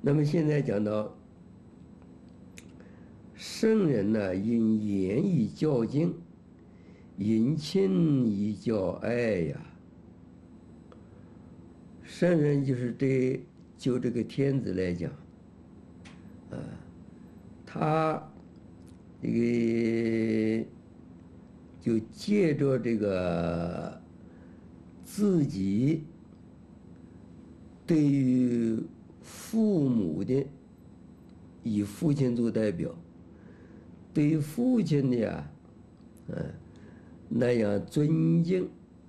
那么现在讲到圣人呢，因言以教敬，因亲以教爱呀。圣人就是就这个天子来讲，他这个就借着这个自己对于父母的，以父亲做代表，对于父亲的呀，那样尊敬，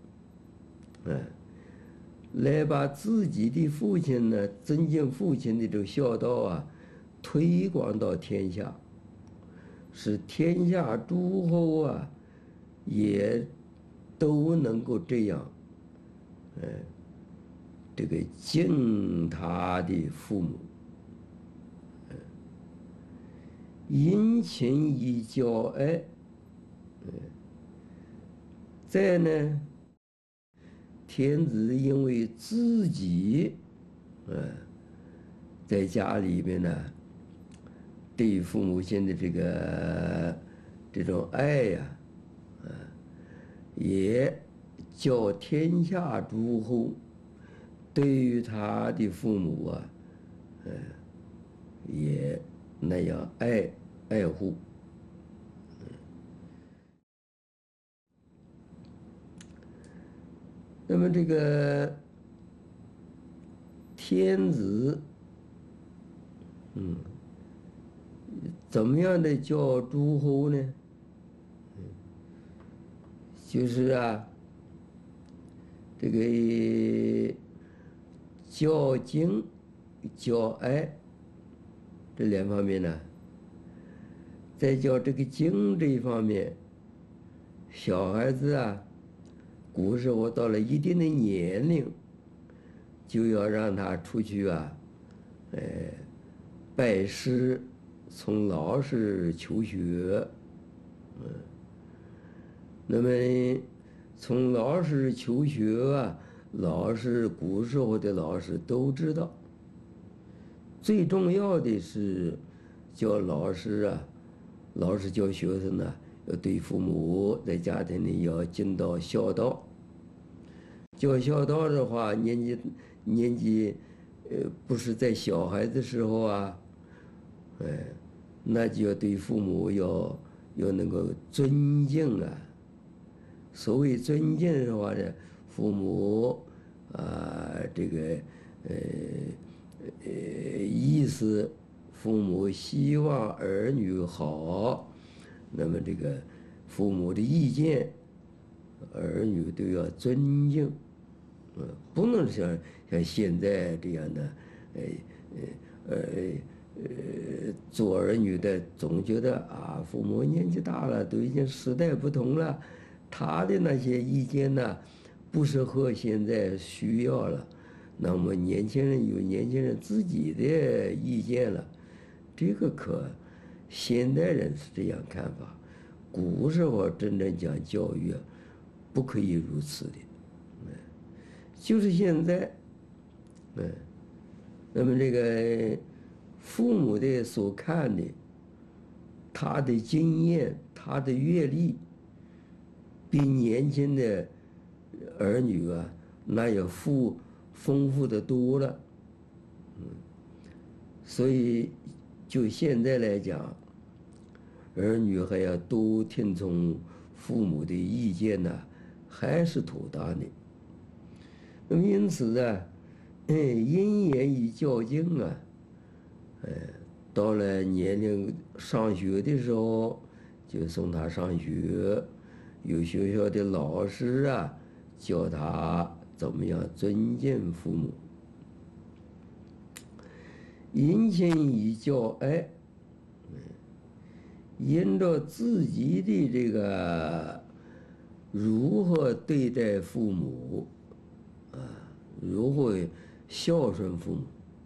来把自己的父亲呢，尊敬父亲的这个孝道啊，推广到天下，使天下诸侯啊，也都能够这样，这个敬他的父母，殷勤以教爱，再呢，天子因为自己，在家里面呢，对父母亲的这种爱呀，也叫天下诸侯对于他的父母啊，也那样爱护。那么这个天子，怎么样的叫诸侯呢？就是啊，这个教敬、教爱这两方面呢，再叫这个敬这一方面，小孩子啊，古时候到了一定的年龄，就要让他出去啊，拜师，从老师求学，那么从老师求学啊，老师古时候的老师都知道，最重要的是教老师啊，老师教学生呢，要对父母在家庭里要尽到孝道。教孝道的话，年纪，不是在小孩子时候啊，那就要对父母要能够尊敬啊。所谓尊敬的话呢，父母啊，这个意思，父母希望儿女好，那么这个父母的意见，儿女都要尊敬，不能像现在这样的，做儿女的总觉得啊，父母年纪大了，都已经时代不同了，他的那些意见呢，不适合现在需要了。那么年轻人有年轻人自己的意见了，这个可现代人是这样看法，古时候真正讲教育啊，不可以如此的，就是现在，那么这个父母的所看的，他的经验，他的阅历，比年轻的儿女啊，那要丰富的多了，所以就现在来讲，儿女还要多听从父母的意见呢，还是妥当的。那么因此啊，因言以教敬啊，到了年龄上学的时候，就送他上学，有学校的老师啊，教他怎么样尊敬父母。殷勤以教爱，因着自己的这个如何对待父母，如何孝顺父母，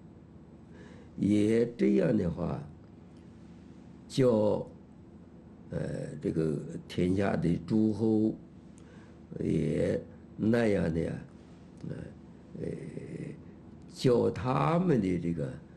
也这样的话，叫这个天下的诸侯也那样的呀，叫他们的这个